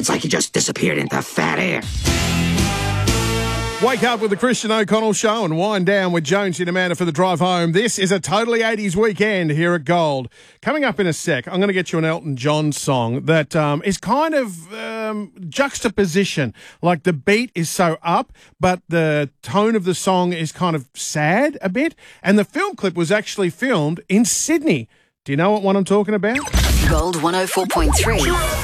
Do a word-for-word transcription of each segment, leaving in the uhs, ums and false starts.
It's like he just disappeared into fat air. Wake up with the Christian O'Connell Show and wind down with Jonesy and Amanda for the drive home. This is a totally eighties weekend here at Gold. Coming up in a sec, I'm going to get you an Elton John song that um, is kind of um, juxtaposition. Like the beat is so up, but the tone of the song is kind of sad a bit. And the film clip was actually filmed in Sydney. Do you know what one I'm talking about? Gold one oh four point three.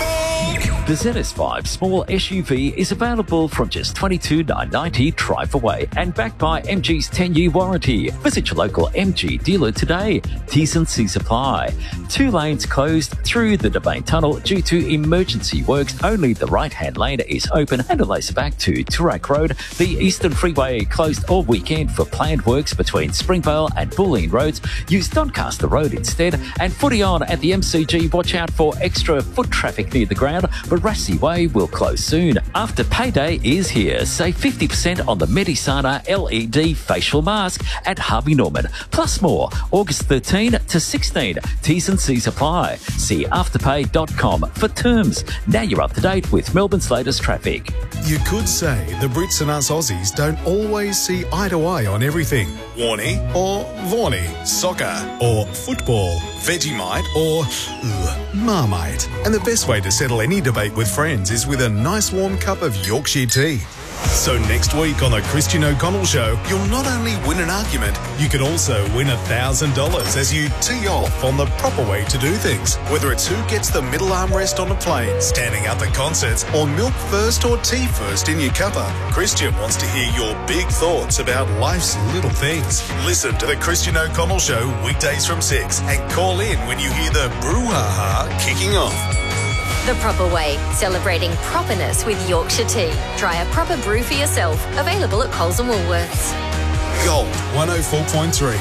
The Z S five small S U V is available from just twenty-two thousand nine hundred ninety dollars drive away and backed by M G's ten-year warranty. Visit your local M G dealer today. T's and C's apply. Two lanes closed through the Domain Tunnel due to emergency works. Only the right-hand lane is open and a laser back to Toorak Road. The Eastern Freeway closed all weekend for planned works between Springvale and Bulleen Roads. Use Doncaster Road instead. And footy on at the M C G. Watch out for extra foot traffic near the ground, but Rassie Way will close soon. After payday is here. Save fifty percent on the Medisana L E D facial mask at Harvey Norman. Plus more, August thirteenth to sixteenth. T's and C's apply. See afterpay dot com for terms. Now you're up to date with Melbourne's latest traffic. You could say the Brits and us Aussies don't always see eye to eye on everything. Warnie or Vorney, soccer or football, Vegemite or ugh, Marmite. And the best way to settle any debate with friends is with a nice warm cup of Yorkshire tea. So next week on the Christian O'Connell Show, you'll not only win an argument, you can also win a thousand dollars as you tee off on the proper way to do things. Whether it's who gets the middle armrest on a plane, standing up at concerts, or milk first or tea first in your cuppa, Christian wants to hear your big thoughts about life's little things. Listen to the Christian O'Connell Show weekdays from six and call in when you hear the brouhaha kicking off. The Proper Way, celebrating properness with Yorkshire tea. Try a proper brew for yourself. Available at Coles and Woolworths. Gold one oh four point three.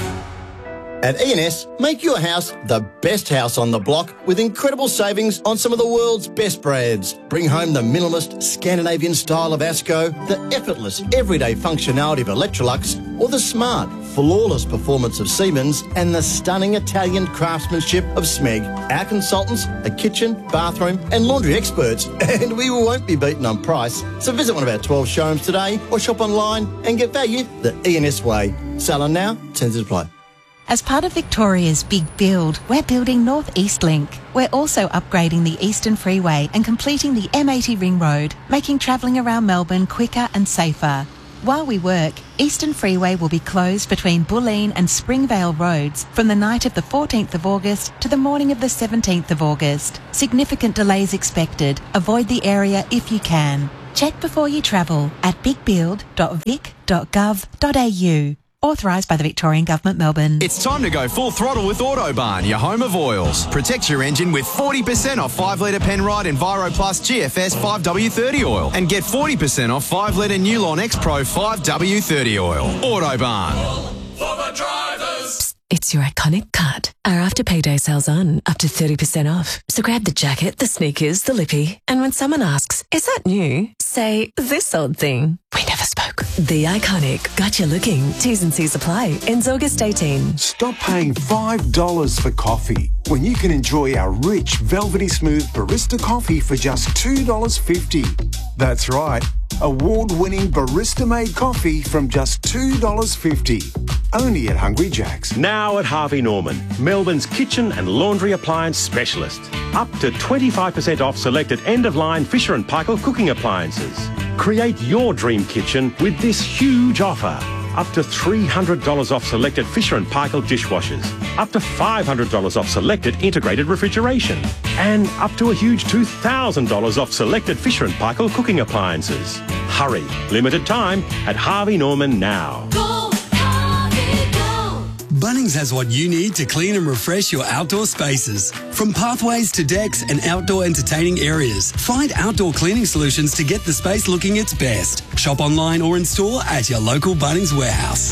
At E and S, make your house the best house on the block with incredible savings on some of the world's best brands. Bring home the minimalist Scandinavian style of Asco, the effortless everyday functionality of Electrolux, or the smart, flawless performance of Siemens and the stunning Italian craftsmanship of Smeg. Our consultants are kitchen, bathroom and laundry experts, and we won't be beaten on price. So visit one of our twelve showrooms today or shop online and get value the E and S way. Selling now, terms apply. As part of Victoria's Big Build, we're building North East Link. We're also upgrading the Eastern Freeway and completing the M eighty Ring Road, making travelling around Melbourne quicker and safer. While we work, Eastern Freeway will be closed between Bulleen and Springvale Roads from the night of the fourteenth of August to the morning of the seventeenth of August. Significant delays expected. Avoid the area if you can. Check before you travel at big build dot vic dot gov dot a u. Authorised by the Victorian Government, Melbourne. It's time to go full throttle with Autobarn, your home of oils. Protect your engine with forty percent off five litre Penrite Enviro Plus G F S five W thirty oil. And get forty percent off five litre Newlon X Pro five W thirty oil. Autobarn. For the drivers. It's your iconic cut. Our after payday sales on, up to thirty percent off. So grab the jacket, the sneakers, the lippy, and when someone asks, is that new? Say, this old thing. We never spoke. The iconic got you looking. T's and C's apply. Ends August eighteenth. Stop paying five dollars for coffee when you can enjoy our rich, velvety smooth barista coffee for just two dollars fifty. That's right. Award-winning barista-made coffee from just two dollars fifty. Only at Hungry Jack's. Now at Harvey Norman, Melbourne's kitchen and laundry appliance specialist. Up to twenty-five percent off selected end-of-line Fisher and Paykel cooking appliances. Create your dream kitchen with this huge offer. Up to three hundred dollars off selected Fisher and Paykel dishwashers. Up to five hundred dollars off selected integrated refrigeration. And up to a huge two thousand dollars off selected Fisher and Paykel cooking appliances. Hurry, limited time at Harvey Norman now. Go, Harvey, go. Bunnings has what you need to clean and refresh your outdoor spaces. From pathways to decks and outdoor entertaining areas, find outdoor cleaning solutions to get the space looking its best. Shop online or in store at your local Bunnings warehouse.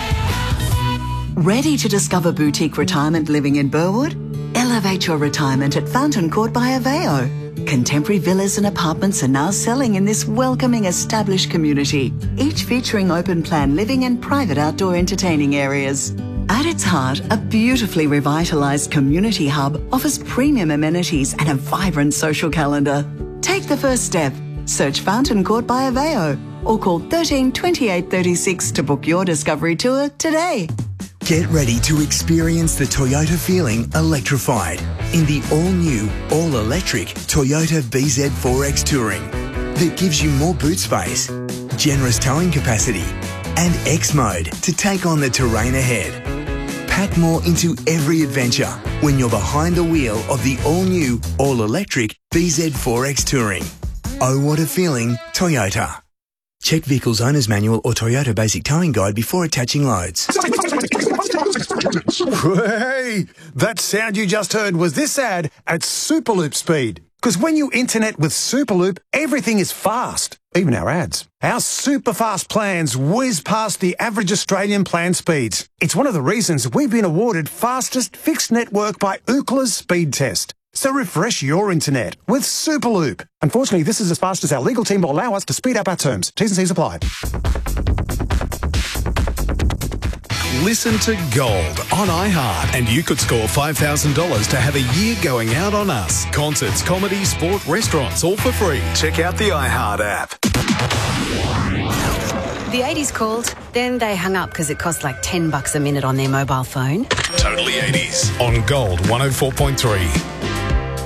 Ready to discover boutique retirement living in Burwood? Elevate your retirement at Fountain Court by Aveo. Contemporary villas and apartments are now selling in this welcoming established community, each featuring open plan living and private outdoor entertaining areas. At its heart, a beautifully revitalised community hub offers premium amenities and a vibrant social calendar. Take Take the first step. Search Fountain Court by Aveo or call thirteen twenty-eight thirty-six to book your discovery tour today. Get ready to experience the Toyota feeling electrified in the all-new, all-electric Toyota B Z four X Touring that gives you more boot space, generous towing capacity and X-Mode to take on the terrain ahead. Pack more into every adventure when you're behind the wheel of the all-new, all-electric B Z four X Touring. Oh, what a feeling, Toyota. Check Vehicle's Owner's Manual or Toyota Basic Towing Guide before attaching loads. Hey, that sound you just heard was this ad at Superloop speed. Because when you internet with Superloop, everything is fast, even our ads. Our super fast plans whiz past the average Australian plan speeds. It's one of the reasons we've been awarded fastest fixed network by Ookla's speed test. So refresh your internet with Superloop. Unfortunately, this is as fast as our legal team will allow us to speed up our terms. T's and C's apply. Listen to Gold on iHeart and you could score five thousand dollars to have a year going out on us. Concerts, comedy, sport, restaurants, all for free. Check out the iHeart app. The eighties called, then they hung up because it cost like ten bucks a minute on their mobile phone. Totally eighties on Gold one oh four point three.